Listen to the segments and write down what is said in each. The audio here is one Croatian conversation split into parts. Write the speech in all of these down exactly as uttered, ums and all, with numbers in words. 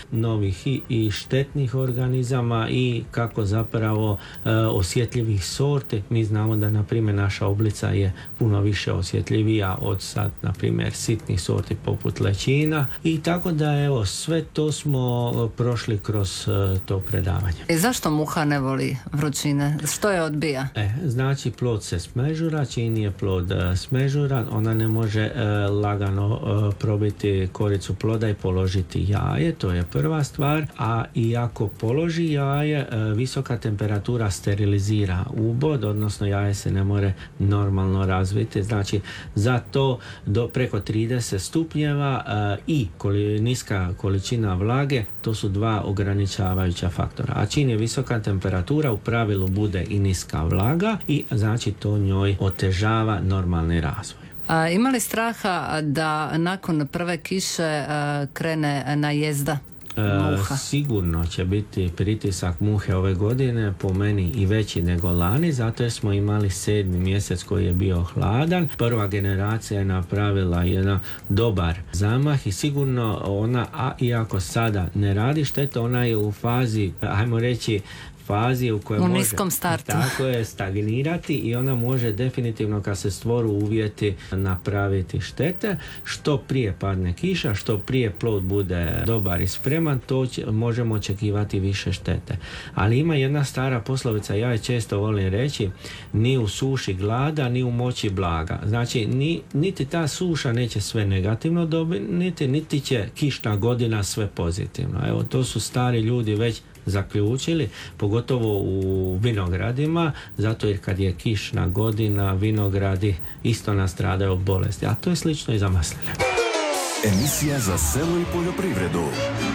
novih i, i štetnih organizama i kako zapravo e, osjetljivih sorti. Mi znamo da na primjer naša oblica je puno više osjetljivija od sad na primjer sitnih sorti poput lećina i tako da evo sve to smo prošli kroz e, to predavanje. I zašto muha ne voli vrućine? Što je odbija? E, znači plod se smežura, čim je plod e, smežuran, ona ne može e, lagano e, probiti koricu ploda i položiti jaje, to je prva stvar, a i ako položi jaje, e, visoka temperatura sterilizira ubod, odnosno jaje se ne more normalno razviti, znači za to do preko trideset stupnjeva e, i koli, niska količina vlage, to su dva ograničavajuća faktora. A čim je visoka temperatura, u pravilu bude i niska vlaga i znači to njoj otežava normalni razvoj. A, ima li straha da nakon prve kiše a, krene najezda? E, sigurno će biti pritisak muhe ove godine po meni i veći nego lani, zato jer smo imali sedmi mjesec koji je bio hladan. Prva generacija je napravila jedan dobar zamah i sigurno ona, a iako sada ne radi štetu, ona je u fazi, ajmo reći, fazi u kojoj u može niskom startu. Tako je, stagnirati i ona može definitivno kad se stvoru uvjeti napraviti štete. Što prije padne kiša, što prije plod bude dobar i spreman, to će, možemo očekivati više štete. Ali ima jedna stara poslovica, ja je često volim reći, ni u suši glada, ni u moći blaga. Znači, ni, niti ta suša neće sve negativno dobiti, niti, niti će kišna godina sve pozitivno. Evo, to su stari ljudi već zaključili, pogotovo u vinogradima, zato jer kad je kišna godina, vinogradi isto nastradaju od bolesti, a to je slično i za masline. Emisija za selo i poljoprivredu.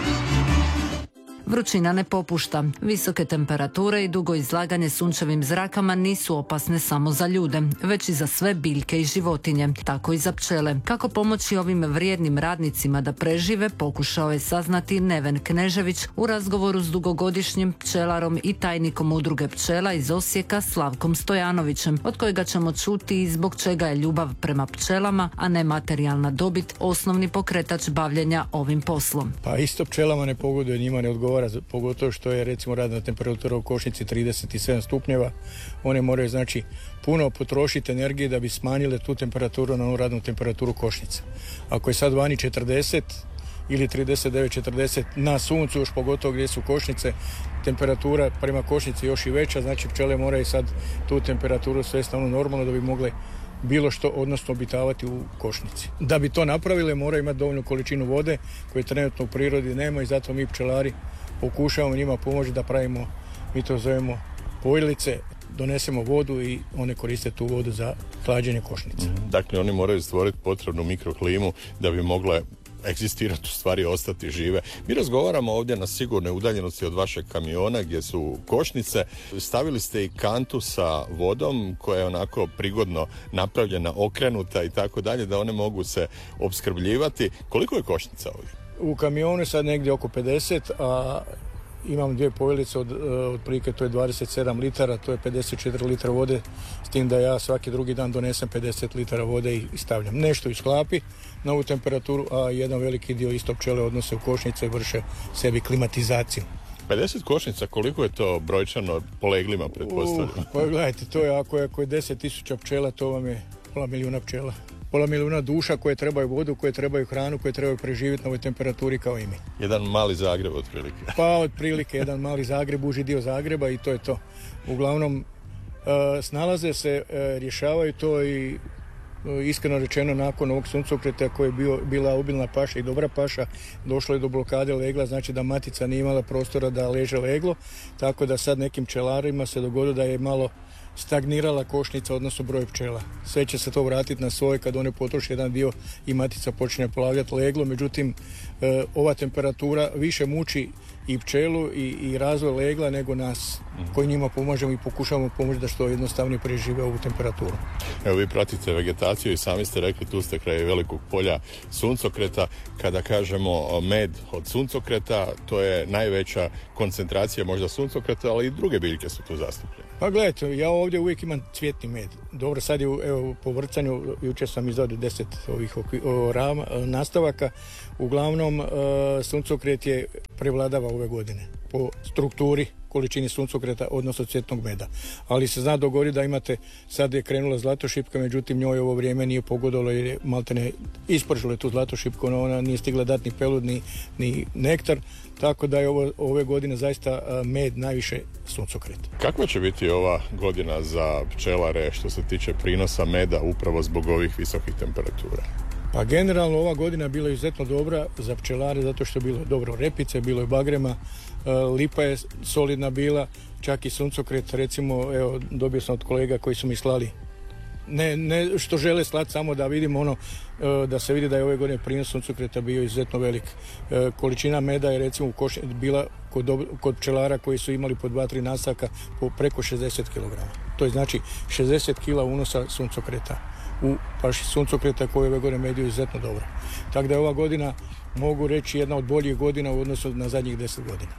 Vrućina ne popušta. Visoke temperature i dugo izlaganje sunčevim zrakama nisu opasne samo za ljude, već i za sve biljke i životinje, tako i za pčele. Kako pomoći ovim vrijednim radnicima da prežive, pokušao je saznati Neven Knežević u razgovoru s dugogodišnjim pčelarom i tajnikom udruge pčela iz Osijeka Slavkom Stojanovićem, od kojega ćemo čuti i zbog čega je ljubav prema pčelama, a ne materijalna dobit, osnovni pokretač bavljenja ovim poslom. Pa isto pčelama ne pogoduje, njima ne odgovara, pogotovo što je recimo radna temperatura u košnici trideset sedam stupnjeva. One moraju znači puno potrošiti energije da bi smanjile tu temperaturu na onu radnu temperaturu košnice. Ako je sad vani četrdeset ili trideset devet četrdeset na suncu, još pogotovo gdje su košnice, temperatura prema košnici još i veća, znači pčele moraju sad tu temperaturu svesti na onu normalno da bi mogle bilo što, odnosno obitavati u košnici. Da bi to napravile, moraju imati dovoljnu količinu vode koje trenutno u prirodi nema i zato mi pčelari pokušavamo njima pomoći da pravimo, mi to zovemo pojilice, donesemo vodu i one koriste tu vodu za hlađenje košnice. Dakle, oni moraju stvoriti potrebnu mikroklimu da bi mogle egzistirati, u stvari ostati žive. Mi razgovaramo ovdje na sigurnoj udaljenosti od vašeg kamiona gdje su košnice. Stavili ste i kantu sa vodom koja je onako prigodno napravljena, okrenuta i tako dalje, da one mogu se opskrbljivati. Koliko je košnica ovdje? U kamionu je sad negdje oko pedeset, a imam dvije pojelice od, od prilike, to je dvadeset sedam litara, to je pedeset četiri litra vode, s tim da ja svaki drugi dan donesem pedeset litara vode i, i stavljam. Nešto isklapi na ovu temperaturu, a jedan veliki dio isto pčele odnose u košnice i vrše sebi klimatizaciju. pedeset košnica, koliko je to brojčano po leglima, pretpostavljam? Uh, pa gledajte, to je ako je, ako je deset tisuća pčela, to vam je pola milijuna pčela. Pola milijuna duša koje trebaju vodu, koje trebaju hranu, koje trebaju preživjeti na ovoj temperaturi kao i mi. Jedan mali Zagreb otprilike. Pa otprilike jedan mali Zagreb, uži dio Zagreba i to je to. Uglavnom e, snalaze se, e, rješavaju to i e, iskreno rečeno nakon ovog suncokreta koji je bio, bila obilna paša i dobra paša, došlo je do blokade legla, znači da matica nije imala prostora da leže leglo, tako da sad nekim pčelarima se dogodilo da je malo stagnirala košnica, odnosno broj pčela. Sve će se to vratiti na svoj kad one potroši jedan dio i matica počne polavljati leglo, međutim e, ova temperatura više muči i pčelu i, i razvoj legla nego nas koji njima pomažemo i pokušavamo pomoći da što jednostavnije prežive ovu temperaturu. Evo vi pratite vegetaciju i sami ste rekli tu ste kraj velikog polja suncokreta. Kada kažemo med od suncokreta, to je najveća koncentracija možda suncokreta, ali i druge biljke su tu zastupljene. Pa gledajte, ja ovdje uvijek imam cvjetni med. Dobro, sad je evo, po vrcanju, jučer sam izvadio deset ovih okvi, o, rama, nastavaka. Uglavnom, e, suncokret je prevladava ove godine po strukturi, količini suncokreta, odnosno cvjetnog meda. Ali se zna dogoditi da imate, sad je krenula zlatošipka, međutim njoj ovo vrijeme nije pogodilo jer je maltene ispržilo je tu zlatošipku, no ona nije stigla dati ni pelud, ni, ni nektar, tako da je ovo, ove godine zaista med najviše suncokret. Kakva će biti ova godina za pčelare što se tiče prinosa meda upravo zbog ovih visokih temperatura? Pa generalno ova godina bila izuzetno dobra za pčelare zato što je bilo dobro repice, bilo je bagrema, lipa je solidna bila, čak i suncokret, recimo, evo, dobio sam od kolega koji su mi slali, ne, ne što žele slati, samo da vidimo ono, da se vidi da je ove godine prinos suncokreta bio izuzetno velik. Količina meda je recimo u koši, bila kod, kod pčelara koji su imali po dva tri nastavka po preko šezdeset kilograma. To je znači šezdeset kila unosa suncokreta u paši suncokreta koji ove godine mediju izuzetno dobro. Tako da je ova godina, mogu reći, jedna od boljih godina u odnosu na zadnjih deset godina.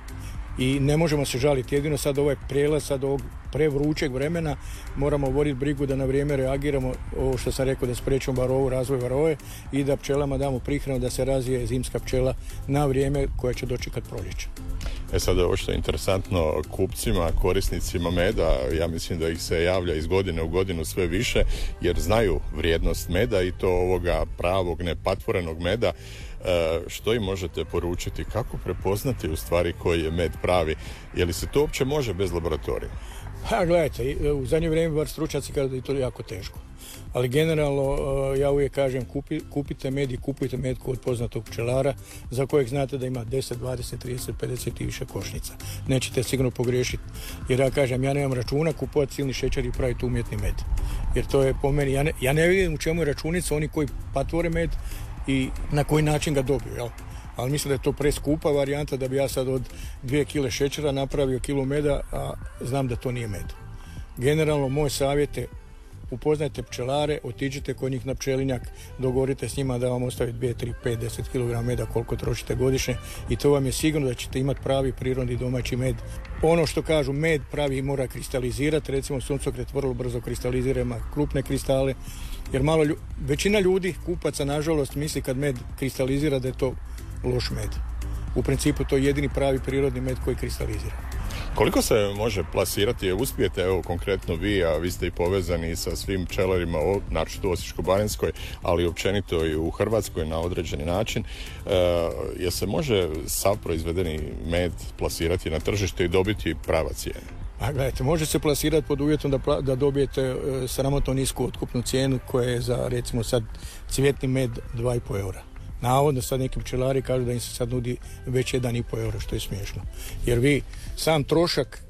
I ne možemo se žaliti, jedino sad ovaj prijelaz sad ovog prevrućeg vremena moramo voditi brigu da na vrijeme reagiramo, ovo što sam rekao, da spriječimo varovu, razvoj varove i da pčelama damo prihranu da se razvije zimska pčela na vrijeme koja će dočekat proljeće. E sad, ovo što je interesantno kupcima, korisnicima meda, ja mislim da ih se javlja iz godine u godinu sve više, jer znaju vrijednost meda i to ovoga pravog, nepatvorenog meda. E, što im možete poručiti? Kako prepoznati u stvari koji je med pravi? Je li se to uopće može bez laboratorija? Ha, gledajte, u zadnje vrijeme bar stručnjaci kažu da je to jako teško. Ali generalno, ja uvijek kažem, kupi, kupite med i kupujte med kod poznatog pčelara za kojeg znate da ima deset, dvadeset, trideset, pedeset i više košnica. Nećete sigurno pogriješiti. Jer ja kažem, ja nemam računa kupovati silni šećer i praviti umjetni med. Jer to je po meni, ja ne, ja ne vidim u čemu je računica, oni koji patvore med i na koji način ga dobiju, jel? Ali mislim da je to preskupa varijanta da bi ja sad od dvije kile šećera napravio kilu meda, a znam da to nije med. Generalno, moj savjet je, upoznajte pčelare, otiđite kod njih na pčelinjak, dogovorite s njima da vam ostavi dvije, tri, pet, deset kilograma meda koliko trošite godišnje i to vam je sigurno da ćete imati pravi prirodni domaći med. Ono što kažu, med pravi mora kristalizirati, recimo suncokret vrlo brzo kristalizira, ima krupne kristale, jer malo lju... većina ljudi, kupaca, nažalost, misli kad med kristalizira da je to loš med. U principu to je jedini pravi prirodni med koji kristalizira. Koliko se može plasirati, uspijete, evo konkretno vi, a vi ste i povezani sa svim pčelarima, naročito u Osječko-baranjskoj, ali općenito i u Hrvatskoj na određeni način, e, je se može sav proizvedeni med plasirati na tržište i dobiti prava cijena? A gledajte, može se plasirati pod uvjetom da, da dobijete e, sramotno nisku otkupnu cijenu koja je za, recimo sad, cvjetni med dva i pol eura. Navodno sad neki pčelari kažu da im se sad nudi već jedan i pol euro, što je smiješno. Jer vi sam trošak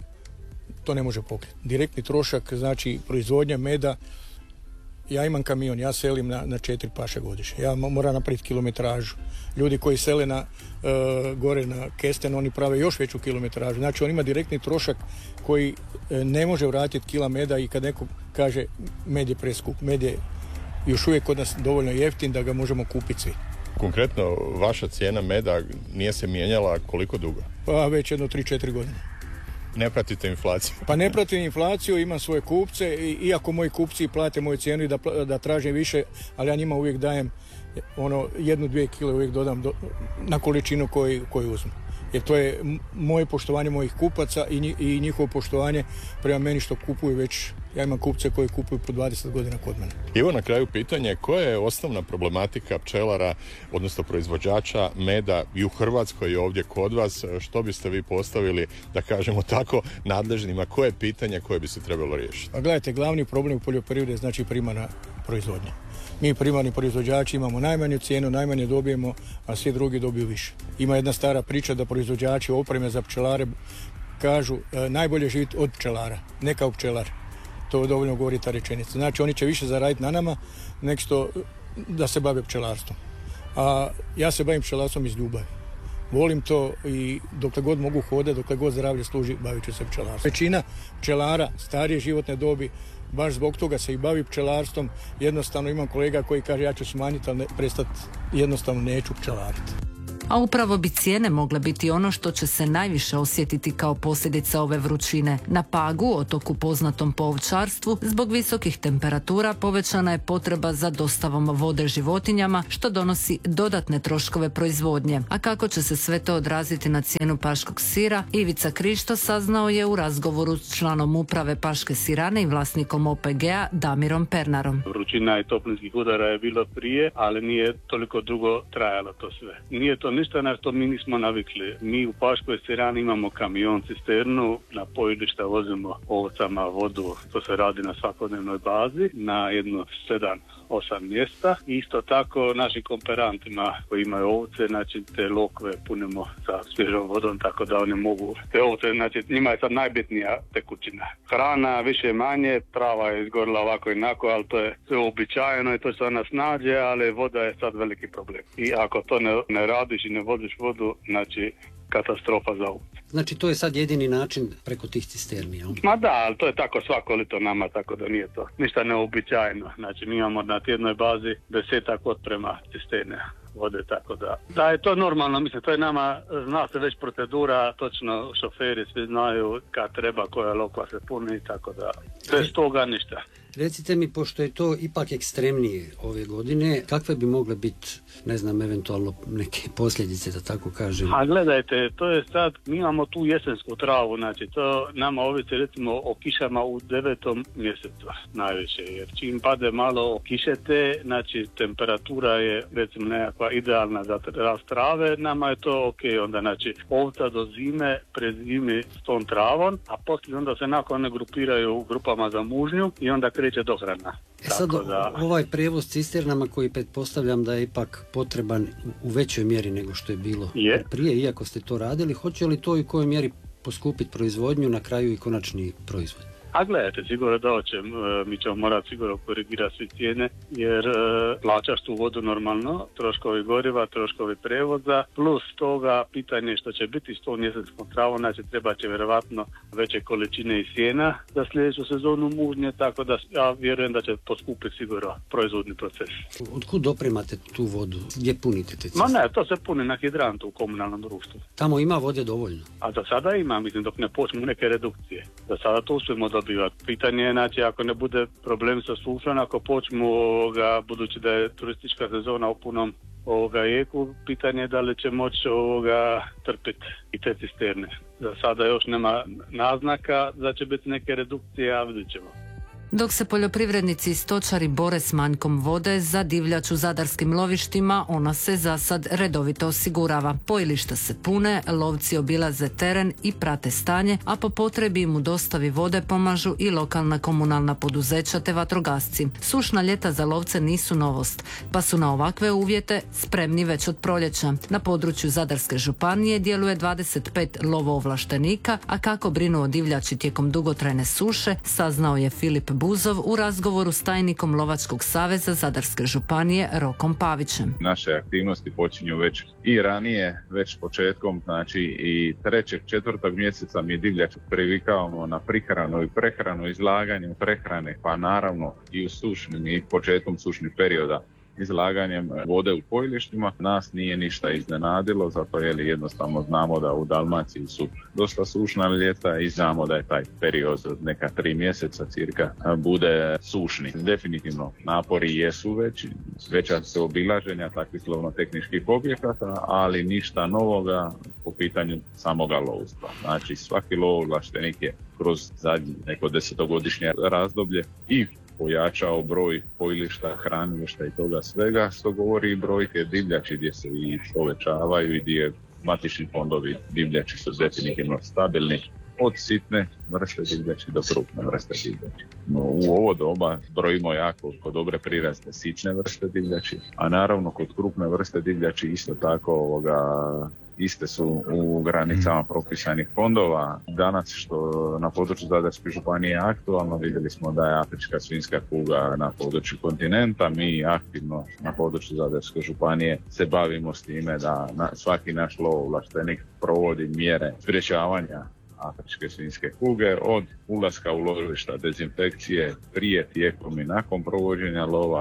to ne može pokriti. Direktni trošak, znači proizvodnja meda, ja imam kamion, ja selim na, na četiri paše godišnje. Ja moram napraviti kilometražu. Ljudi koji sele na, e, gore na kesten, oni prave još veću kilometražu. Znači on ima direktni trošak koji e, ne može vratiti kila meda i kad neko kaže med je preskup, med je još uvijek kod nas dovoljno jeftin da ga možemo kupiti svi. Konkretno, vaša cijena meda nije se mijenjala koliko dugo? Pa već jedno tri četiri godine. Ne pratite inflaciju? Pa ne pratim inflaciju, imam svoje kupce, iako moji kupci plate moju cijenu i da, da tražim više, ali ja njima uvijek dajem ono, jednu, dvije kile uvijek dodam do, na količinu koju, koju uzmu. Jer to je moje poštovanje mojih kupaca i, i njihovo poštovanje prema meni što kupuju već, ja imam kupce koji kupuju po dvadeset godina kod mene. Evo na kraju pitanje, koja je osnovna problematika pčelara, odnosno proizvođača meda i u Hrvatskoj i ovdje kod vas, što biste vi postavili, da kažemo tako, nadležnima, koje je pitanje koje bi se trebalo riješiti? A gledajte, glavni problem u poljoprivredi znači primarna proizvodnja. Mi primarni proizvođači imamo najmanju cijenu, najmanje dobijemo, a svi drugi dobiju više. Ima jedna stara priča da proizvođači opreme za pčelare kažu e, najbolje živjeti od pčelara, ne kao pčelar. To dovoljno govori ta rečenica. Znači oni će više zaraditi na nama nego što da se bave pčelarstvom. A ja se bavim pčelarstvom iz ljubavi. Volim to i dokle god mogu hodati, dokle god zdravlje služi, bavit ću se pčelarstvom. Većina pčelara starije životne dobi baš zbog toga se i bavi pčelarstvom. Jednostavno imam kolega koji kaže ja ću smanjiti, ali ne, prestati, jednostavno neću pčelariti. A upravo bi cijene mogle biti ono što će se najviše osjetiti kao posljedica ove vrućine. Na Pagu, otoku poznatom po ovčarstvu, zbog visokih temperatura povećana je potreba za dostavom vode životinjama, što donosi dodatne troškove proizvodnje. A kako će se sve to odraziti na cijenu paškog sira, Ivica Krišto saznao je u razgovoru s članom uprave Paške sirane i vlasnikom O P G-a Damirom Pernarom. Vrućina i toplinskih udara je bilo prije, ali nije toliko dugo trajalo to sve. Nije to ništa na što mi nismo navikli. Mi u Paškoj sirani imamo kamion cisternu, na pojilišta vozimo ovcama vodu, to se radi na svakodnevnoj bazi, na jedno sedam osam mjesta. Isto tako našim kooperantima koji imaju ovce, znači te lokve punimo sa svježom vodom, tako da oni mogu. Te ovce, znači njima je sad najbitnija tekućina. Hrana više manje, trava je izgorila ovako i onako, ali to je sve uobičajeno i to se ona snađe, ali voda je sad veliki problem. I ako to ne, ne radiš i ne vodiš vodu, znači katastrofa za ovce. Znači to je sad jedini način preko tih cisterni, jel? Ma da, ali to je tako svako lito nama, tako da nije to ništa neobičajno. Znači mi imamo na tjednoj bazi desetak otprema cisterne vode, tako da da je to normalno, mislim, to je nama, zna se već procedura, točno šoferi svi znaju kad treba, koja lokva se puni, tako da bez toga ništa. Recite mi, pošto je to ipak ekstremnije ove godine, kakve bi mogle biti, ne znam, eventualno neke posljedice, da tako kažem? A gledajte, to je sad, mi imamo tu jesensku travu, znači to nama ovisi recimo o kišama u devetom mjesecu najviše, jer čim pade malo kiše te, znači temperatura je recimo nekakva idealna za rast trave, nama je to ok, onda znači ovca do zime prezimi s tom travom, a poslije onda se nakon ne grupiraju u grupama za mužnju i onda kreće dohrana. E sad da... ovaj prijevoz cisternama koji pretpostavljam da je ipak potreban u većoj mjeri nego što je bilo je. prije, iako ste to radili, hoće li to i u kojoj mjeri poskupiti proizvodnju, na kraju i konačni proizvod? A gledajte, sigurno da hoće, mi ćemo morati sigurno korigirati svi cijene, jer e, plaćaš tu vodu normalno, troškovi goriva, troškovi prevoza, plus toga pitanje što će biti s tom jesenskom travom, znači treba će vjerovatno veće količine i sjena za sljedeću sezonu mužnje, tako da ja vjerujem da će poskupiti sigurno proizvodni proces. Otkud dopremate tu vodu? Gdje punite te cisterne? Ma ne, to se puni na hidrantu u komunalnom društvu. Tamo ima vode dovoljno? A do sada ima, mislim, dok ne počnu neke redukcije. Do sada to uspijemo dobivati. Pitanje je, znači, ako ne bude problem sa sušom, ako počnu ovoga, budući da je turistička sezona u punom ovoga jeku, pitanje je da li će moći ovoga trpiti i te cisterne. Za sada još nema naznaka da će biti neke redukcije, a vidjet ćemo. Dok se poljoprivrednici i stočari bore s manjkom vode za divljač u zadarskim lovištima, ona se za sad redovito osigurava. Pojilišta se pune, lovci obilaze teren i prate stanje, a po potrebi im u dostavi vode pomažu i lokalna komunalna poduzeća te vatrogasci. Sušna ljeta za lovce nisu novost, pa su na ovakve uvjete spremni već od proljeća. Na području Zadarske županije djeluje dvadeset pet lovoovlaštenika, a kako brinu o divljači tijekom dugotrajne suše, saznao je Filip Buzov u razgovoru s tajnikom Lovačkog saveza Zadarske županije Rokom Pavićem. Naše aktivnosti počinju već i ranije, već početkom, znači i trećeg, četvrtog mjeseca mi divljač privikavamo na prihranu i prehranu, izlaganjem prehrane, pa naravno i u sušnim i početkom sušnih perioda izlaganjem vode u pojilištima. Nas nije ništa iznenadilo, zato je jednostavno znamo da u Dalmaciji su dosta sušna ljeta i znamo da je taj period od neka tri mjeseca cirka bude sušni. Definitivno napori jesu veći, veća se obilaženja takvih lovno-tehničkih objekata, ali ništa novoga po pitanju samoga lovstva. Znači svaki lovovlaštenik je kroz zadnje neko desetogodišnje razdoblje i pojačao broj pojilišta, hranilišta i toga svega, što govori i brojke divljači gdje se i povećavaju i gdje matični fondovi divljači su definitivno stabilni, od sitne vrste divljači do krupne vrste divljači. No, u ovo doba brojimo jako kod dobre priraste sitne vrste divljači, a naravno kod krupne vrste divljači isto tako ovoga iste su u granicama propisanih fondova. Danas što na području Zadarske županije je aktualno, vidjeli smo da je afrička svinjska kuga na području kontinenta. Mi aktivno na području Zadarske županije se bavimo s time da na, svaki naš lovovlaštenik provodi mjere sprječavanja afričke svinjske kuge, od ulaska u lovišta, dezinfekcije prije, tijekom i nakon provođenja lova,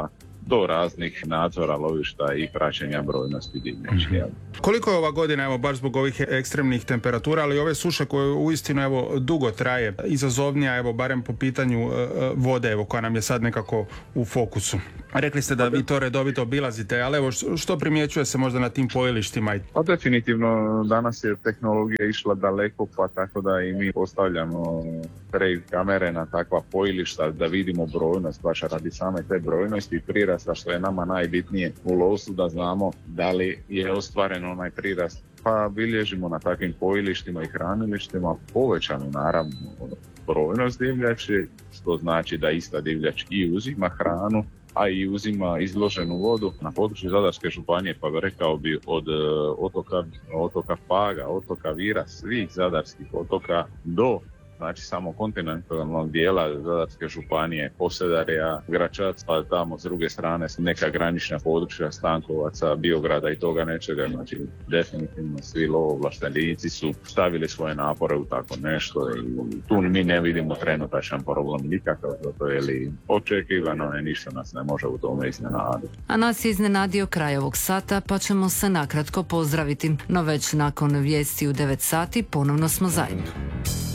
do raznih nadzora lovišta i praćenja brojnosti divljači. Mm-hmm. Koliko je ova godina, evo baš zbog ovih ekstremnih temperatura, ali ove suše koje uistinu evo dugo traje, izazovnija, evo barem po pitanju uh, vode, evo koja nam je sad nekako u fokusu. Rekli ste da vi to redovito obilazite, ali evo što primjećuje se možda na tim pojilištima? Pa definitivno danas je tehnologija išla daleko, pa tako da i mi postavljamo trail kamere na takva pojilišta da vidimo brojnost, baš radi same te brojnosti i prirasta, što je nama najbitnije u lovstvu, da znamo da li je ostvaren onaj prirast. Pa bilježimo na takvim pojilištima i hranilištima povećanu naravno brojnost divljači, što znači da ista divljač i uzima hranu, a i uzima izloženu vodu. Na području Zadarske županije, pa rekao bi od uh, otoka, otoka Paga, otoka Vira, svih zadarskih otoka do znači samo kontinentalnog dijela Zadarske županije, Posedarja, Gračac, pa tamo s druge strane neka granična područja Stankovaca, Biograda i toga nečega. Znači definitivno svi lovovlaštenici su stavili svoje napore u tako nešto i tu mi ne vidimo trenutačan problem nikakav, zato je li očekivano je, ništa nas ne može u tome iznenaditi. A nas je iznenadio kraj ovog sata, pa ćemo se nakratko pozdraviti. No već nakon vijesti u devet sati ponovno smo zajedno.